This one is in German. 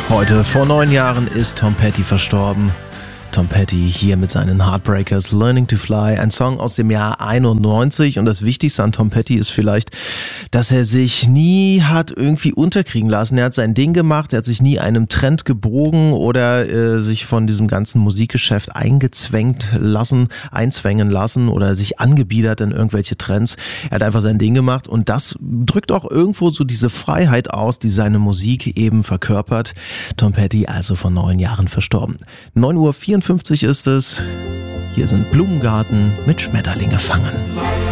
Heute vor 9 Jahren ist Tom Petty verstorben. Tom Petty hier mit seinen Heartbreakers, Learning to Fly, ein Song aus dem Jahr 91. Und das Wichtigste an Tom Petty ist vielleicht, dass er sich nie hat irgendwie unterkriegen lassen. Er hat sein Ding gemacht, er hat sich nie einem Trend gebogen oder sich von diesem ganzen Musikgeschäft einzwängen lassen oder sich angebiedert in irgendwelche Trends. Er hat einfach sein Ding gemacht und das drückt auch irgendwo so diese Freiheit aus, die seine Musik eben verkörpert. Tom Petty also vor 9 Jahren verstorben. 9:54 Uhr ist es. Hier sind Blumengarten mit Schmetterlinge fangen.